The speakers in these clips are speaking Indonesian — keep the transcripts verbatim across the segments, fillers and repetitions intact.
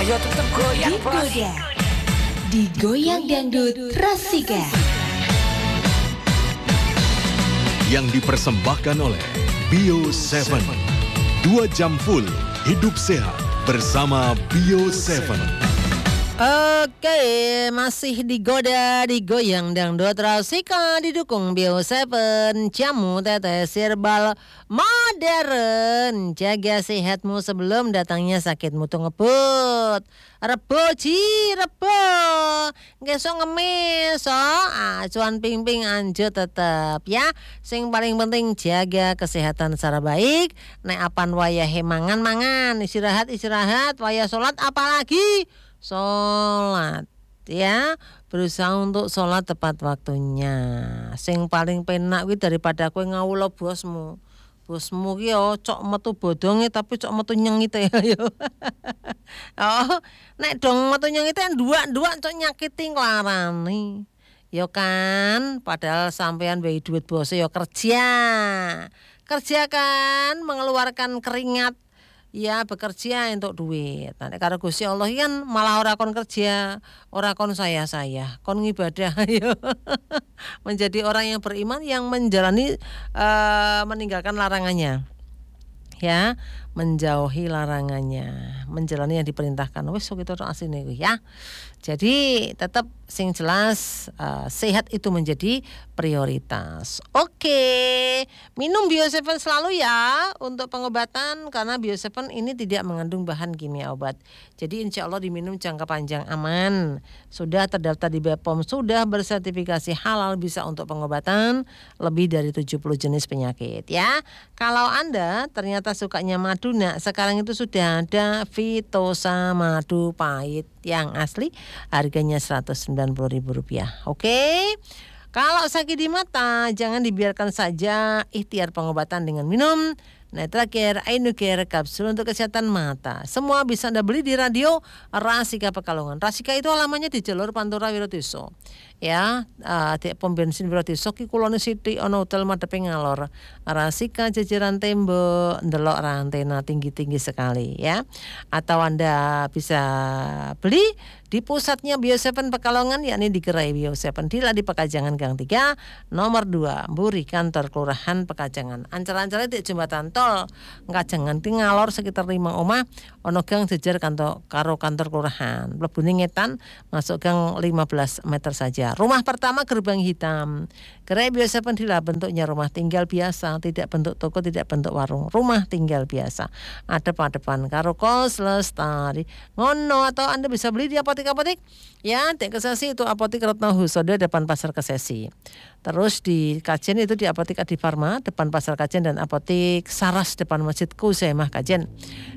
Ayo tetap goyang bos. Digoda, digoyang dangdut Rasika. Yang dipersembahkan oleh Bio tujuh. Dua jam full hidup sehat bersama Bio tujuh. Oke, masih digoda, digoyang dangdut Rasika didukung Bio tujuh, jamu tetes herbal modern. Jaga sehatmu sebelum datangnya sakitmu tuh ngebut. Rebo ji, rebo. Ngesok ngemis, so. Ah, cuan ping-ping anjo tetep ya. Sing paling penting jaga kesehatan secara baik. Nek apan wayahe mangan-mangan, istirahat-istirahat, wayah sholat apalagi sholat ya, berusaha untuk sholat tepat waktunya. Sing paling penak kuwi daripada kowe ngawula bosmu. Bosmu ki yo cok metu bodonge tapi cok metu nyengite yo. Oh, nek dong metu nyengite nduak-nduak cok nyakiti nglarani. Yo kan, padahal sampean wae duit bose yo kerja. Kerja kan mengeluarkan keringat. Ya bekerja untuk duit. Nah, karo Gusti Allah kan malah ora kon kerja, ora kon saya-saya, kon ngibadah ayo. Menjadi orang yang beriman yang menjalani uh, meninggalkan larangannya. Ya, menjauhi larangannya, menjalani yang diperintahkan. Wis sok itu asline kuwi ya. Jadi tetap sing jelas uh, sehat itu menjadi prioritas. Oke, minum Bio tujuh selalu ya untuk pengobatan karena Bio tujuh ini tidak mengandung bahan kimia obat. Jadi insya Allah diminum jangka panjang aman. Sudah terdaftar di B P O M, sudah bersertifikasi halal, bisa untuk pengobatan lebih dari tujuh puluh jenis penyakit ya. Kalau Anda ternyata sukanya madu, nah sekarang itu sudah ada Vitosa madu pahit yang asli, harganya seratus sembilan puluh ribu rupiah. Oke. Kalau sakit di mata, jangan dibiarkan saja, ikhtiar pengobatan dengan minum Netracare, Ainucare, kapsul untuk kesehatan mata. Semua bisa Anda beli di radio Rasika Pekalongan. Rasika itu alamannya di Jalur Pantura Wirotiso. Ya, uh, di pom bensin Wirotiso ki kulone sithik ana hotel madhepe ngalor. Rasika jajaran tembok, ndelok antena tinggi-tinggi sekali ya. Atau Anda bisa beli di pusatnya Bio tujuh Pekalongan, yakni di Gerai Bio tujuh di Ladi Pekajangan Gang tiga, nomor dua, Mburi, kantor Kelurahan Pekajangan. Ancal-ancale di jembatan tol, Pekajangan ti ngalor sekitar lima omah, ono gang jejer kantor karo kantor kelurahan. Mlebune ngetan, masuk gang lima belas meter saja. Rumah pertama gerbang hitam. Gerai Bio tujuh dilah bentuknya rumah tinggal biasa, tidak bentuk toko, tidak bentuk warung. Rumah tinggal biasa. Adep-adepan karo kos lestari. Ngono, atau Anda bisa beli di apotek-apotek ya, di Kesesi itu apotek Retno Husodo depan pasar Kesesi. Terus di Kajen itu di apotek Adi Farma depan pasar Kajen, dan apotek Saras depan Masjid Kusemah Kajen.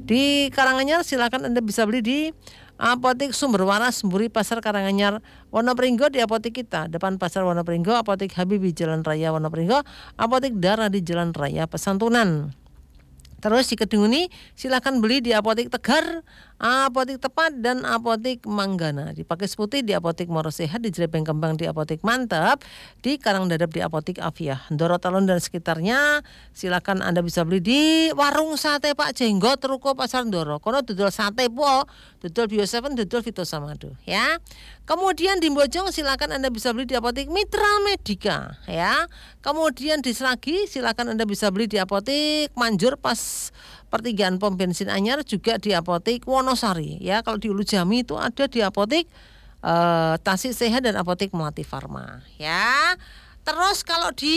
Di Karanganyar silakan Anda bisa beli di apotek Sumber Waras Mburi Pasar Karanganyar. Wonopringgo di apotek kita depan pasar Wonopringgo, apotek Habibi Jalan Raya Wonopringgo, apotek Darah di Jalan Raya Pesantunan. Terus di Kedunguni silakan beli di apotek Tegar, apotek Tepat, dan apotek Manggana. Di Pakis Putih di apotek Moro Sehat, di Jrebeng Kembang di apotek Mantap, di Karangdadap di apotek Afiah. Ndoro Talon dan sekitarnya silakan Anda bisa beli di warung sate Pak Jenggot, Ruko Pasar Ndoro. Kono dodol sate po, dodol Bio tujuh, dodol Vitosa madu ya. Kemudian di Bojong silakan Anda bisa beli di apotek Mitra Medika ya. Kemudian di Seragi silakan Anda bisa beli di apotek Manjur pas pertigaan pom bensin anyar, juga di apotek Wonosari ya. Kalau di Ulu Jami itu ada di apotek uh, Tasik Sehat dan apotek Melati Farma ya. Terus kalau di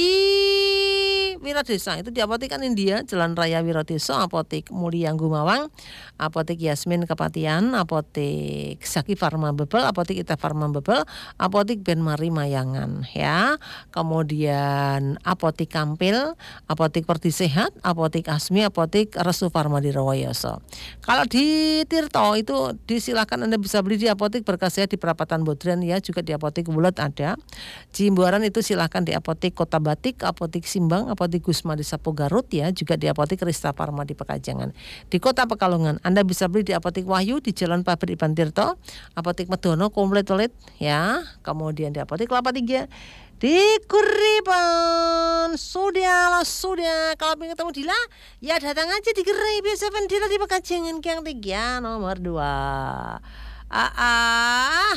Wiradesa itu di apotek kan India, Jalan Raya Wiradesa, apotek Mulia Gumawang, apotek Yasmin Kepatian, apotek Saki Farma Bebel, apotek Ita Farma Bebel, apotek Ben Mari Mayangan ya. Kemudian apotek Kampil, apotek Perdi Sehat, apotek Asmi, apotek Restu Farma di Rawayoso. Kalau di Tirto itu disilakan Anda bisa beli di apotek Berkah Sehat di Perapatan Bodren ya, juga di apotek Wulet ada. Jimbaran itu silakan di apotek Kota Batik, apotek Simbang, apotek Gusma di Sapo Garut ya, juga di apotek Rista Farma di Pekajangan. Di Kota Pekalongan Anda bisa beli di apotek Wahyu di Jalan Pabrik Iban Tirto, apotek Medono komplit tolit ya. Kemudian di apotek Kelapa Tiga, Dikuripon. Sudah lah, sudah. Kalau pengen ketemu Dila, ya datang aja di Gerai Bio tujuh Dila di Pekajengan Gang tiga nomor dua. Ah, ah.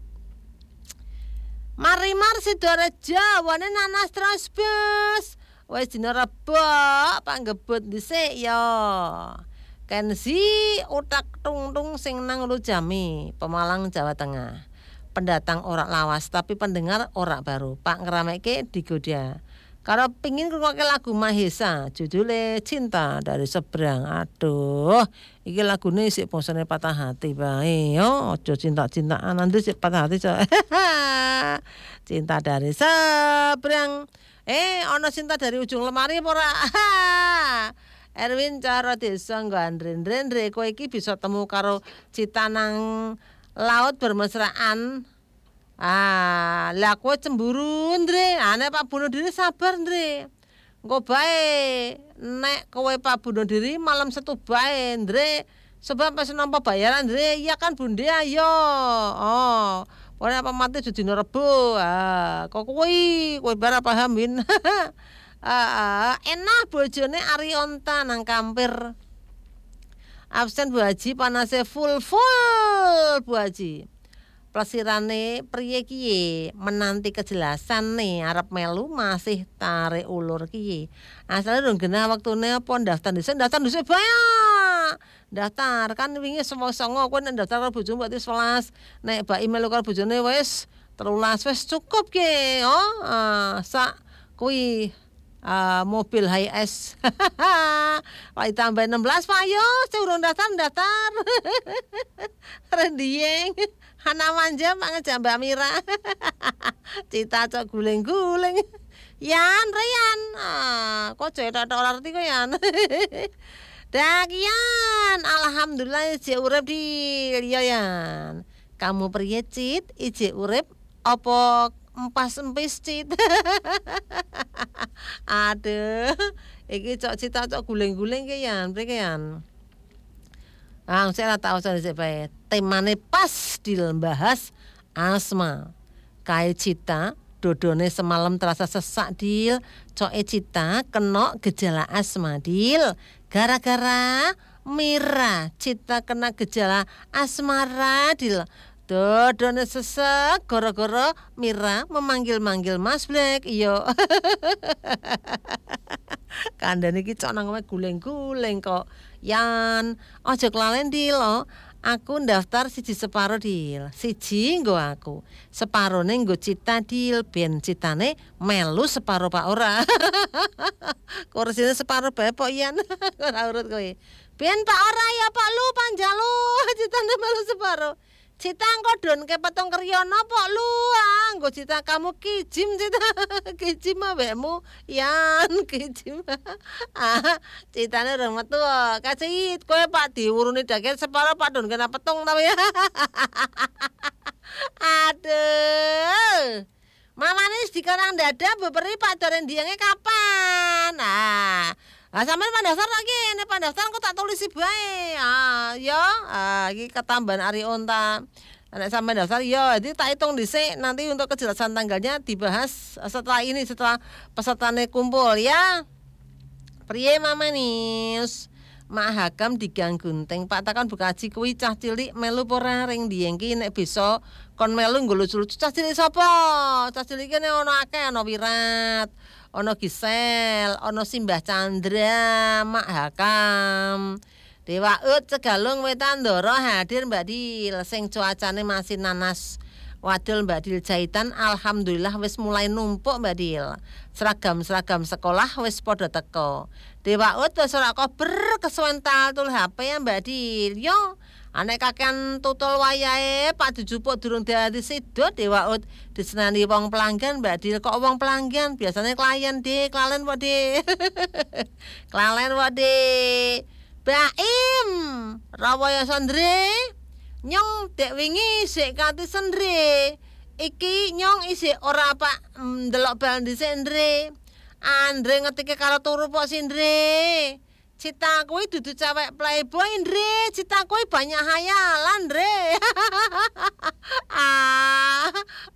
Mari mar Sidorejo, wane nanas terus bos. Wes dina Rebo, panggebut dhisik ya. Kenzi utak tung-tung sing nang Lujami, Pemalang, Jawa Tengah. Pendatang ora lawas tapi pendengar ora baru. Pak ngeramekke digoda. Kalau pingin ngrungokke lagu Mahesa, judule Cinta dari Seberang. Aduh, iki lagune isih bosone patah hati bae yo. Aja cinta-cintaan nanti sik patah hati. Cinta dari Seberang. Eh, ana cinta dari ujung lemari apa ora? Erwin cara desa ngandren-ndren kowe iki bisa temu karo cita nang laut bermesraan. Ah, lah kowe cemburu, Ndre. Ane Pak bunuh diri sabar, Ndre. Engko bae nek kowe Pak bunuh diri malam setu bae, Ndre. Sebab pesen nampa bayaran, Ndre. Iya kan, Bunde, ayo. Oh, ora apa mati dina Rebo. Ah, kok kowe kowe bara pahamin. Ah, enak bojone Arionta nang Kampir. Absen Bu Haji panase full full Bu Haji. Plesirane priye kiye menanti kejelasan nih arep melu masih tarik ulur kiye. Asale rong genah wektune apa daftar dhisik daftar dhisik bae. Daftar kan wingi songo kowe nek daftar karo bojomu berarti sebelas. Nek bak email karo bojone wis telulas wis cukup ki. Oh, ah, sak kuwi uh, mobil Hi-S. Pak ditambah enam belas Pak yo, sing urung daftar daftar. Rendiyeng. Hana manja Pak ngejak Mbak Mira. Cita cok guling-guling. Yan, Rian. Ah, kok cerita ora ngerti kok Yan. Dakian, alhamdulillah ije urip di liya Yan. Kamu priye Cit? Ije urip apa empas-empis Cit? Aduh, iki cok cita cok guling-guling ki Yan, prike Yan. Ah, saya tahu saya bae. Temane pas dilembahas asma. Kae Cita, dodone semalam terasa sesak Dil. Coke Cita kena gejala asma Dil. Gara-gara Mira Cita kena gejala asmara Dil. Dodone sesek gara-gara Mira memanggil-manggil Mas Black. Iya. Kandhane iki cok nang guling-guling kok. Yan, aja kelalen Dil. Aku ndaftar siji separo Dil. Siji nggo aku. Separone nggo Cita Dil, ben Citane melu separo Pak ora. Kursine separo bae pok Yan. Ora urut kowe. Ben Pak ora ya Pak lu panjalu. Citane melu separo. Cita engko don ke petong kriyono pok lu ah nggo Cita kamu kijim Cita kijim awakmu Yan kijim ah Citane ora metu kacit kowe Pak diuruni dagel separo Pak don kena petong ta ya. Aduh mamane wis dikarang dada beperi Pak doren dienge kapan ah. Lah sampean pandaftar lagi, nek pandaftar kok tak tulisi bae. Ah, yo, ah iki ketambahan Arionta. Nek sampean daftar yo, jadi tak hitung dhisik nanti untuk kejelasan tanggalnya dibahas setelah ini setelah pesertane kumpul ya. Priye Mamanis? Mak Hakam digang gunting. Pak takon Bukaji kuwi cah cilik melu ora ring diengki nek bisa kon melu nggo lucu-lucu cah cilik sapa? Cah cilik kene ana akeh ana Wirat. Ono Gisel, ono Simbah Chandra, Mak Hakam. Dewa Ut Cegalung Wetan Ndoro hadir Mbak Dil sing cuacane masih nanas. Wadul Mbak Dil jahitan alhamdulillah wis mulai numpuk Mbak Dil. Seragam-seragam sekolah wis padha teko. Dewa Ut wis ora kober kesuwen tul H P ya Mbak Dil. Yo anek kakean tutul wayahe Pak dijupuk durung dadi sido Dewa Ut disenani wong pelanggan Mbak Dil kok wong pelanggan biasanya klien deh klalen wae deh. Klalen wae deh. Baim Rawaya Sondre nyong dek wingi sik kanthi sendre. Iki nyong isih ora Pak ndelok bal dhisik Ndre. Andre ngetike karo turu pok Sindre. Cita kuwi dudu cewek playboy Ndre, cita kuwi banyak hayalan Ndre. Ah,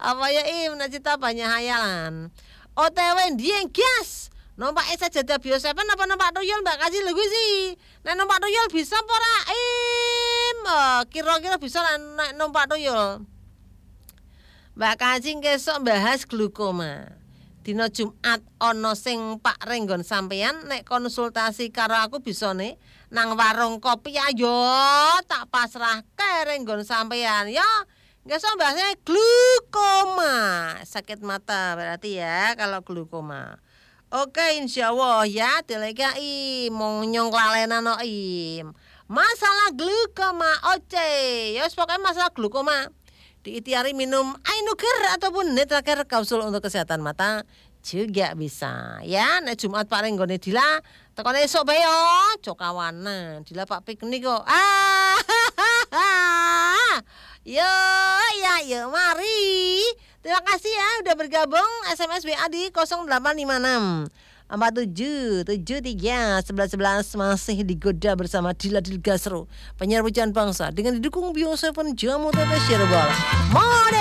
Apa ya Im, nak cerita banyak hayalan. O T W Dieng gas. Numpak Sajadah Bio tujuh apa numpak tuyul Mbak kasih lagu sih. Nek numpak tuyul bisa apa ora Im? Oh, kira-kira bisa nek numpak tuyul. Mbak Kacing kesok bahas glukoma. Dina Jumat ana sing Pak Renggon sampeyan nek konsultasi karo aku bisa nih nang warung kopi ayo tak pasrahke Renggon sampeyan ya. Gesok bahasnya glukoma, sakit mata berarti ya kalau glukoma. Oke insya Allah ya delegai mau nyong lalenan no im. Masalah glukoma oce, ya pokoknya masalah glukoma. Diitiari minum Ainuger ataupun Netracare Kapsul untuk kesehatan mata juga bisa ya. Nek Jumat Pak Renggone Dila tekone esok bae yo cokawana Dila Pak piknik kok. Ah yo ya yo mari. Terima kasih ya udah bergabung. S M S W A di nol delapan lima enam empat tujuh tujuh tiga sebelas sebelas masih digoda bersama Dila Dilgasro penyiar pujian bangsa dengan didukung Bio tujuh Jamu Tete Herbal.